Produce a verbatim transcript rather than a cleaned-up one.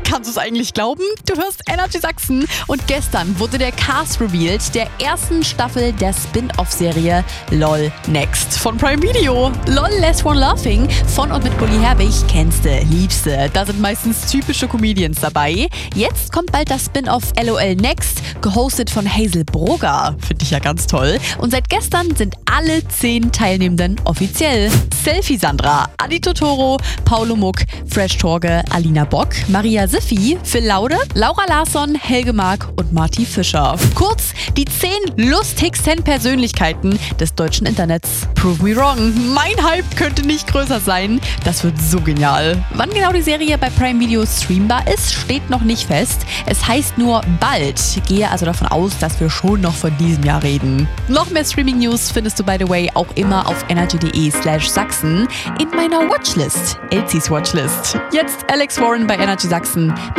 Kannst du es eigentlich glauben? Du hörst Energy Sachsen und gestern wurde der Cast revealed der ersten Staffel der Spin-Off-Serie LOL Next von Prime Video. LOL Less One Laughing von und mit Bully Herbig kennst du, liebst du. Da sind meistens typische Comedians dabei. Jetzt kommt bald das Spin-Off LOL Next, gehostet von Hazel Brugger. Finde ich ja ganz toll. Und seit gestern sind alle zehn Teilnehmenden offiziell. Selfie Sandra, Adi Totoro, Paulo Muck, Fresh Torge, Alina Bock, Maria Siffi, Phil Laude, Laura Larsson, Helge Mark und Marty Fischer. Kurz die zehn lustigsten Persönlichkeiten des deutschen Internets. Prove me wrong. Mein Hype könnte nicht größer sein. Das wird so genial. Wann genau die Serie bei Prime Video streambar ist, steht noch nicht fest. Es heißt nur bald. Gehe also davon aus, dass wir schon noch von diesem Jahr reden. Noch mehr Streaming-News findest du, by the way, auch immer auf energy.de slash Sachsen in meiner Watchlist. Elsies Watchlist. Jetzt Alex Warren bei Energy Sachsen.